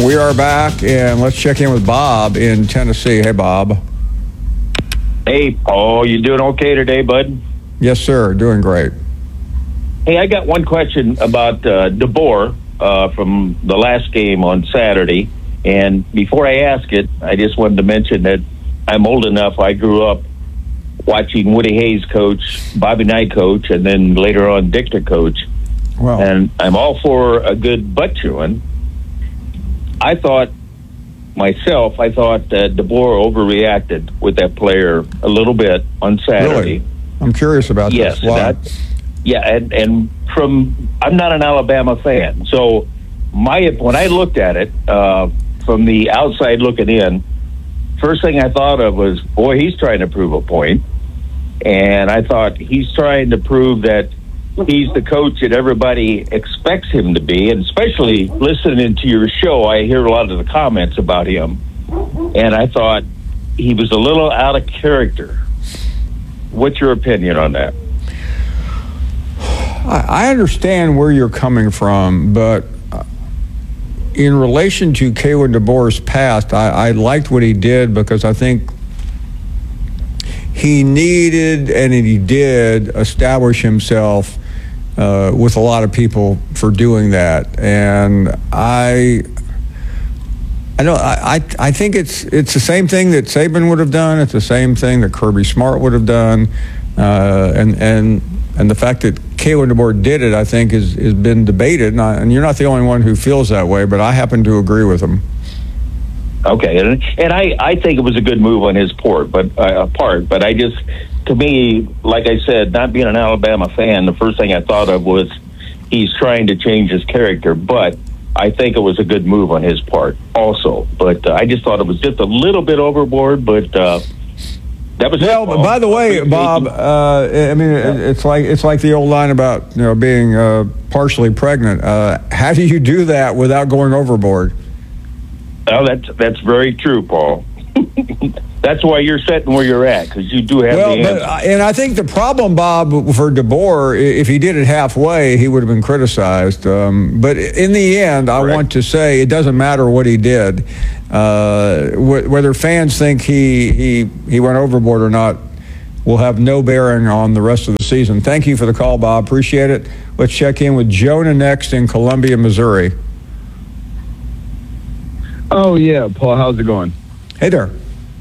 We are back, and let's check in with Bob in Tennessee. Hey, Bob. Hey, Paul. You doing okay today, bud? Yes, sir. Doing great. Hey, I got one question about DeBoer from the last game on Saturday. And before I ask it, I just wanted to mention that I'm old enough. I grew up watching Woody Hayes coach, Bobby Knight coach, and then later on Dichter coach. Wow. And I'm all for a good butt chewing. I thought that DeBoer overreacted with that player a little bit on Saturday. Really? I'm curious about this. Why? And I'm not an Alabama fan, so when I looked at it from the outside looking in, first thing I thought of was, boy, he's trying to prove a point, and I thought he's trying to prove that he's the coach that everybody expects him to be, and especially listening to your show, I hear a lot of the comments about him, and I thought he was a little out of character. What's your opinion on that? I understand where you're coming from, but in relation to Kalen DeBoer's past, I liked what he did because I think he needed and he did establish himself with a lot of people for doing that. And I think it's the same thing that Saban would have done. It's the same thing that Kirby Smart would have done. And the fact that Kalen DeBoer did it, I think, has been debated. And you're not the only one who feels that way, but I happen to agree with him. Okay, and I think it was a good move on his part, but I just, to me, like I said, not being an Alabama fan, the first thing I thought of was he's trying to change his character, but I think it was a good move on his part also. But I just thought it was just a little bit overboard, but that was well. By the way, Bob, I mean, it's like the old line about being partially pregnant. How do you do that without going overboard? Well, that's very true, Paul. That's why you're sitting where you're at, because you do have the answer. And I think the problem, Bob, for DeBoer, if he did it halfway, he would have been criticized. But in the end, I want to say it doesn't matter what he did. Whether fans think he went overboard or not will have no bearing on the rest of the season. Thank you for the call, Bob. Appreciate it. Let's check in with Jonah next in Columbia, Missouri. Oh, yeah, Paul, how's it going? Hey there.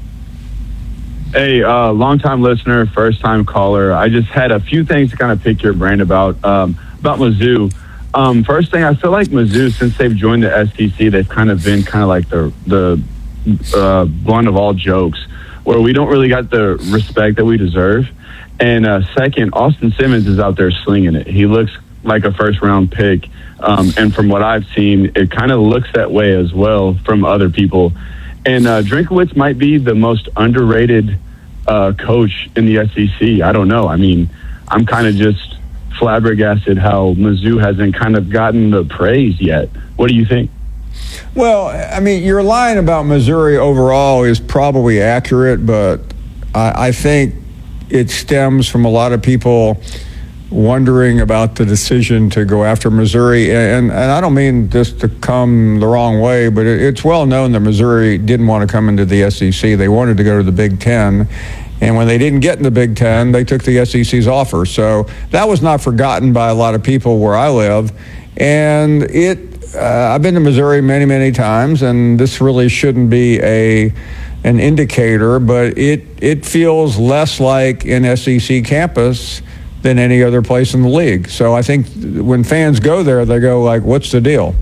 Hey, long-time listener, first-time caller. I just had a few things to kind of pick your brain about Mizzou. First thing, I feel like Mizzou, since they've joined the SEC, they've kind of been kind of like the blunt of all jokes, where we don't really got the respect that we deserve. And second, Austin Simmons is out there slinging it. He looks like a first-round pick. And from what I've seen, it kind of looks that way as well from other people. And Drinkwitz might be the most underrated coach in the SEC. I don't know. I mean, I'm kind of just flabbergasted how Mizzou hasn't kind of gotten the praise yet. What do you think? Well, I mean, your line about Missouri overall is probably accurate, but I think it stems from a lot of people wondering about the decision to go after Missouri. And I don't mean this to come the wrong way, but it's well known that Missouri didn't want to come into the SEC. They wanted to go to the Big Ten. And when they didn't get in the Big Ten, they took the SEC's offer. So that was not forgotten by a lot of people where I live. And I've been to Missouri many, many times, and this really shouldn't be an indicator, but it feels less like an SEC campus than any other place in the league. So I think when fans go there, they go like, what's the deal?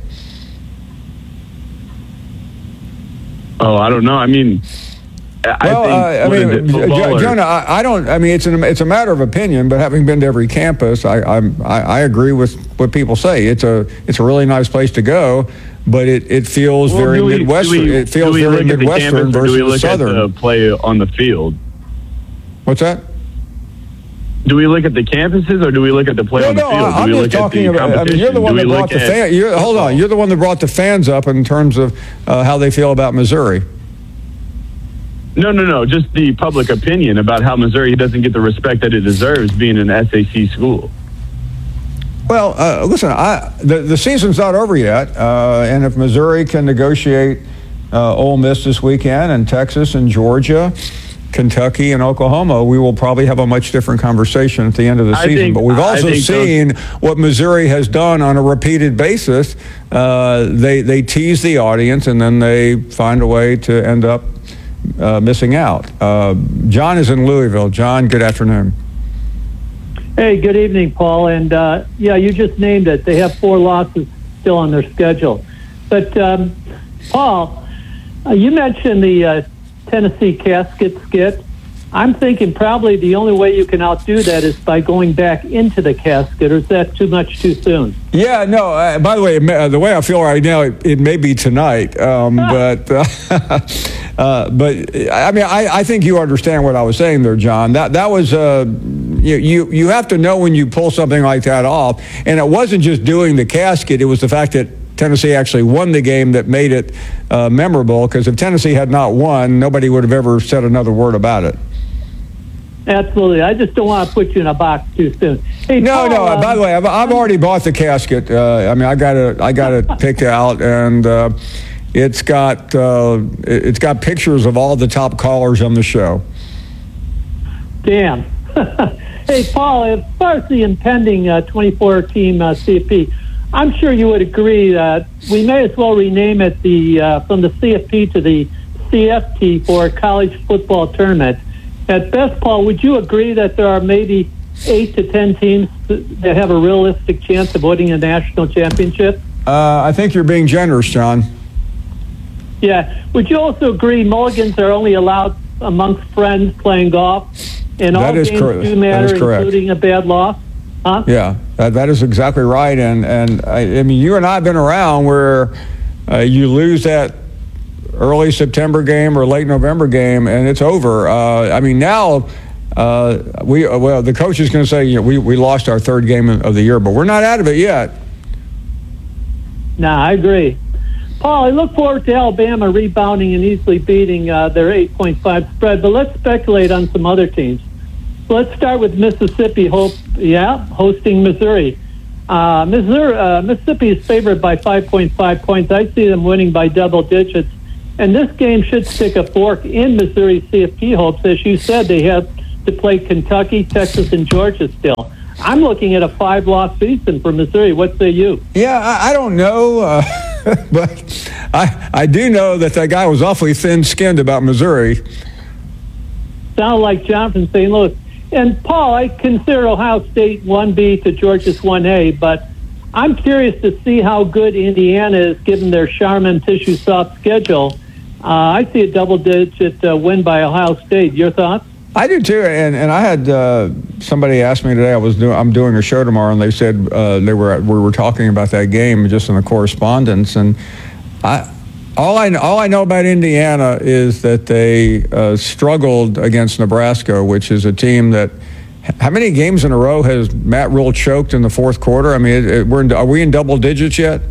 Oh, I don't know. I mean, Jonah, I don't. I mean, it's a matter of opinion. But having been to every campus, I agree with what people say. It's a really nice place to go, but it feels very Midwestern. It feels very Midwestern versus Southern. At the play on the field. What's that? Do we look at the campuses or do we look at the play on the field? I'm just talking about. I mean, you're the one that brought the fans. Hold on, you're the one that brought the fans up in terms of how they feel about Missouri. No. Just the public opinion about how Missouri doesn't get the respect that it deserves being an SEC school. Well, listen, the season's not over yet, and if Missouri can negotiate Ole Miss this weekend, and Texas and Georgia, Kentucky and Oklahoma, we will probably have a much different conversation at the end of the season. But we've also seen what Missouri has done on a repeated basis. They tease the audience, and then they find a way to end up missing out. John is in Louisville. John, good afternoon. Hey, good evening, Paul. And yeah, you just named it. They have 4 losses still on their schedule. But Paul, you mentioned the Tennessee casket skit. I'm thinking probably the only way you can outdo that is by going back into the casket, or is that too much too soon? Yeah, no, by the way, the way I feel right now, it may be tonight, but I mean, I think you understand what I was saying there, John. That was, you have to know when you pull something like that off, and it wasn't just doing the casket, it was the fact that Tennessee actually won the game that made it memorable, because if Tennessee had not won, nobody would have ever said another word about it. Absolutely. I just don't want to put you in a box too soon. Hey, No, Paul, no. By the way, I've already bought the casket. I mean, I got it picked out, and it's got pictures of all the top callers on the show. Damn. Hey, Paul, as far as the impending 24-team CFP, I'm sure you would agree that we may as well rename it from the CFP to the CFT for a college football tournament. At best, Paul, would you agree that there are maybe 8 to 10 teams that have a realistic chance of winning a national championship? I think you're being generous, John. Yeah. Would you also agree mulligans are only allowed amongst friends playing golf? And all games do matter, including a bad loss? Huh? Yeah, that is exactly right. And I mean, you and I have been around where you lose that early September game or late November game, and it's over. I mean, now the coach is going to say, we lost our 3rd game of the year, but we're not out of it yet. I agree. Paul, I look forward to Alabama rebounding and easily beating their 8.5 spread, but let's speculate on some other teams. Let's start with Mississippi, hosting Missouri. Mississippi is favored by 5.5 points. I see them winning by double digits. And this game should stick a fork in Missouri CFP hopes. As you said, they have to play Kentucky, Texas, and Georgia still. I'm looking at a 5-loss season for Missouri. What say you? Yeah, I don't know, but I do know that guy was awfully thin-skinned about Missouri. Sound like John from St. Louis. And, Paul, I consider Ohio State 1B to Georgia's 1A, but I'm curious to see how good Indiana is given their Charmin tissue soft schedule. I see a double-digit win by Ohio State. Your thoughts? I do too, and I had somebody ask me today. I'm doing a show tomorrow, and they said we were talking about that game just in the correspondence, and all I know about Indiana is that they struggled against Nebraska, which is a team that. How many games in a row has Matt Rule choked in the 4th quarter? I mean, are we in double digits yet?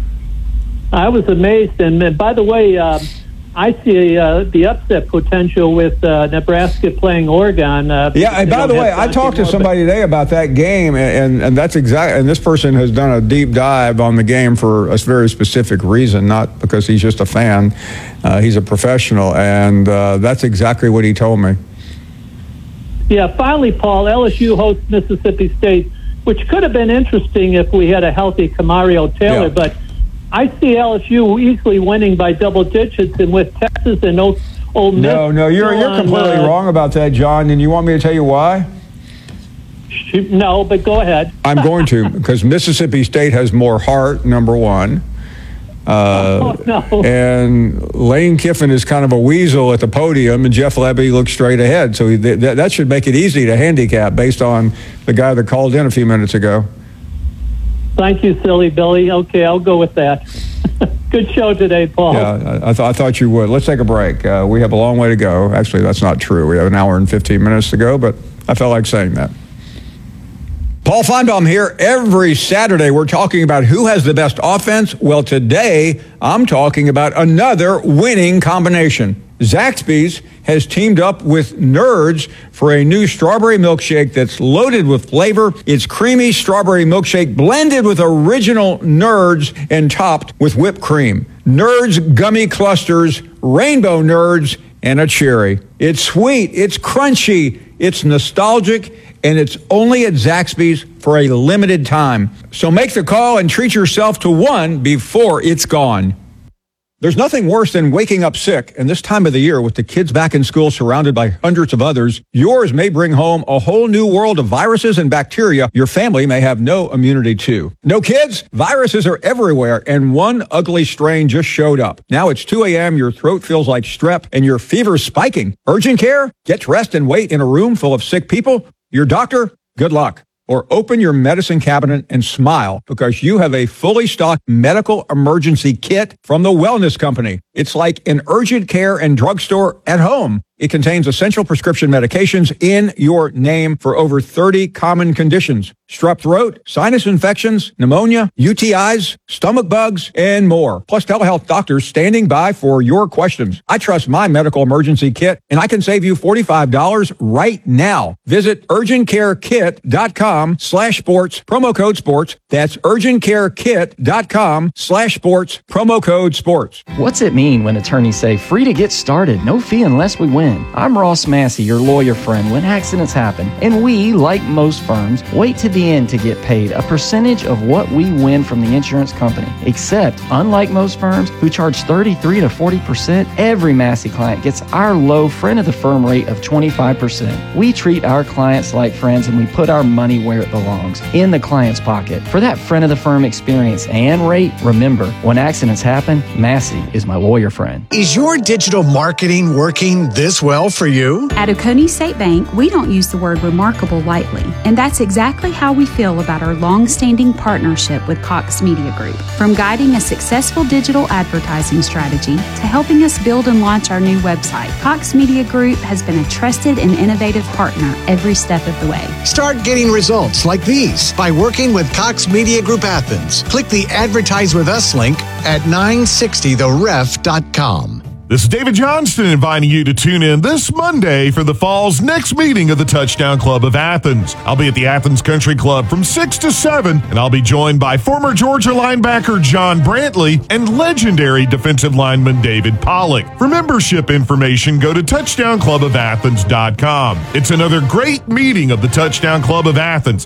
I was amazed, and by the way, I see the upset potential with Nebraska playing Oregon. Yeah, and by the way, I talked to somebody today about that game, and that's exactly. And this person has done a deep dive on the game for a very specific reason, not because he's just a fan. He's a professional, and that's exactly what he told me. Yeah, finally, Paul, LSU hosts Mississippi State, which could have been interesting if we had a healthy Camario Taylor, but I see LSU easily winning by double digits, and with Texas and Ole Miss. No, you're completely wrong about that, John, and you want me to tell you why? No, but go ahead. I'm going to, because Mississippi State has more heart, number one. And Lane Kiffin is kind of a weasel at the podium, and Jeff Lebby looks straight ahead. So that should make it easy to handicap based on the guy that called in a few minutes ago. Thank you, silly Billy. Okay, I'll go with that. Good show today, Paul. Yeah, I thought you would. Let's take a break. We have a long way to go. Actually, that's not true. We have an hour and 15 minutes to go, but I felt like saying that. Paul Feinbaum here. Every Saturday, we're talking about who has the best offense. Well, today, I'm talking about another winning combination. Zaxby's has teamed up with Nerds for a new strawberry milkshake that's loaded with flavor. It's creamy strawberry milkshake blended with original Nerds and topped with whipped cream. Nerds gummy clusters, rainbow Nerds, and a cherry. It's sweet, it's crunchy, it's nostalgic, and it's only at Zaxby's for a limited time. So make the call and treat yourself to one before it's gone. There's nothing worse than waking up sick, and this time of the year with the kids back in school surrounded by hundreds of others, yours may bring home a whole new world of viruses and bacteria your family may have no immunity to. No kids? Viruses are everywhere, and one ugly strain just showed up. Now it's 2 a.m., your throat feels like strep, and your fever's spiking. Urgent care? Get dressed and wait in a room full of sick people? Your doctor? Good luck. Or open your medicine cabinet and smile because you have a fully stocked medical emergency kit from the Wellness Company. It's like an urgent care and drugstore at home. It contains essential prescription medications in your name for over 30 common conditions. Strep throat, sinus infections, pneumonia, UTIs, stomach bugs, and more. Plus telehealth doctors standing by for your questions. I trust my medical emergency kit, and I can save you $45 right now. Visit urgentcarekit.com/sports, promo code sports. That's urgentcarekit.com/sports, promo code sports. What's it mean when attorneys say free to get started, no fee unless we win? I'm Ross Massey, your lawyer friend when accidents happen, and we, like most firms, wait to the end to get paid a percentage of what we win from the insurance company. Except, unlike most firms who charge 33 to 40%, every Massey client gets our low friend of the firm rate of 25%. We treat our clients like friends and we put our money where it belongs, in the client's pocket. For that friend of the firm experience and rate, remember, when accidents happen, Massey is my lawyer friend. Is your digital marketing working this well for you? At Oconee State Bank, we don't use the word remarkable lightly, and that's exactly how we feel about our long-standing partnership with Cox Media Group. From guiding a successful digital advertising strategy to helping us build and launch our new website, Cox Media Group has been a trusted and innovative partner every step of the way. Start getting results like these by working with Cox Media Group Athens. Click the Advertise With Us link at 960theref.com. This is David Johnston inviting you to tune in this Monday for the Fall's next meeting of the Touchdown Club of Athens. I'll be at the Athens Country Club from 6 to 7, and I'll be joined by former Georgia linebacker John Brantley and legendary defensive lineman David Pollock. For membership information, go to touchdownclubofathens.com. It's another great meeting of the Touchdown Club of Athens.